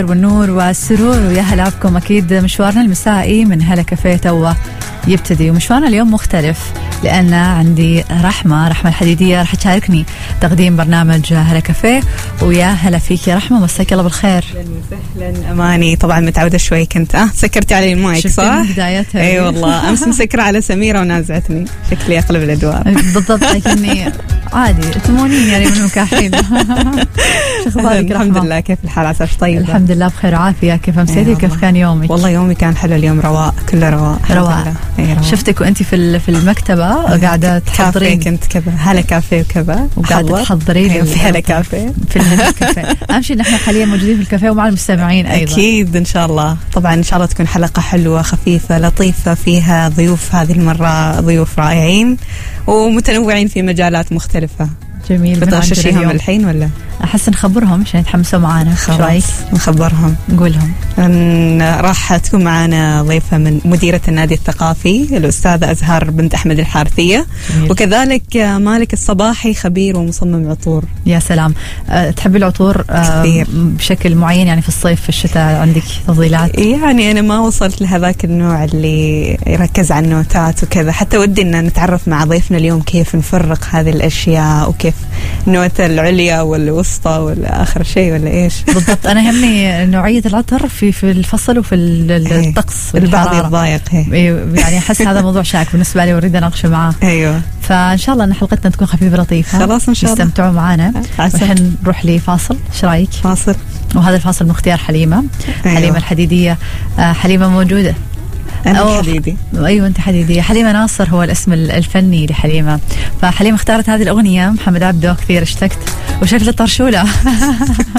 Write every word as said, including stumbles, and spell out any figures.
والنور والسرور ويا هلا بكم. أكيد مشوارنا المسائي من هلا كافيه توا يبتدي، ومشوارنا اليوم مختلف لأن عندي رحمة رحمة الحديدية راح تشاركني تقديم برنامج هلا كافيه. ويا هلا فيك يا رحمة، مساك الله بالخير. أهلا أماني. طبعا متعودة شوي كنت أه سكرتي علي المايك صح؟ بدايتها أي والله أمس مسكرة على سميرة ونازعتني، شكلي أقلب الأدوار بالضبط. لكني عادي تمونين يعني من مكاحين. شو أخبارك رحمة؟ الحمد لله، كيف الحال؟ عساك طيب؟ الحمد لله بخير وعافية. كيف أمسيتي وكيف كان يومك؟ والله يومي كان حلو اليوم، رواء كله رواء رواء. شفتك وأنت في في المكتبة قاعدة تحضرين. كنت كذا هلا كافيه وكذا وقاعدة تحضرين في هلا كافيه في الكافيه. أهم شيء إن إحنا حاليا موجودين في الكافيه ومع المستمعين أيضا. أكيد إن شاء الله. طبعا إن شاء الله تكون حلقة حلوة خفيفة لطيفة، فيها ضيوف هذه المرة ضيوف رائعين ومتنوعين في مجالات مختلفة. جميل. بتغششيهم الحين ولا؟ أحس نخبرهم عشان يتحمسوا معانا. شو رأيك؟ نخبرهم. نقولهم أن راح تكون معنا ضيفة من مديرة النادي الثقافي الأستاذة أزهار بنت أحمد الحارثية. جميل. وكذلك مالك الصباحي خبير ومصمم عطور. يا سلام. أه تحبي العطور أه كثير بشكل معين يعني في الصيف في الشتاء عندك تفضيلات؟ يعني أنا ما وصلت لهذاك النوع اللي يركز على النوتات وكذا، حتى ودي أن نتعرف مع ضيفنا اليوم كيف نفرق هذه الأشياء وكيف النوتة العليا والوسطى والآخر شيء ولا إيش بالضبط. أنا همني نوعية العطر في في الفصل وفي الطقس. البعض يتضايق يعني أحس هذا موضوع شائك بالنسبة لي وأريد أناقشه معاه. أيوه. فإن شاء الله أن حلقتنا تكون خفيفة لطيفة. خلاص إن شاء الله استمتعوا معنا. والحين نروح لفاصل. إيش رأيك؟ فاصل. وهذا الفاصل من اختيار حليمة. أيوه. حليمة الحديدية. آه حليمة موجودة. أنا حديدي. أيوة أنت حديدية. حليمة ناصر هو الاسم الفني لحليمة. فحليمة اختارت هذه الأغنية. محمد عبده كثير اشتقت وشكل الطرشولة.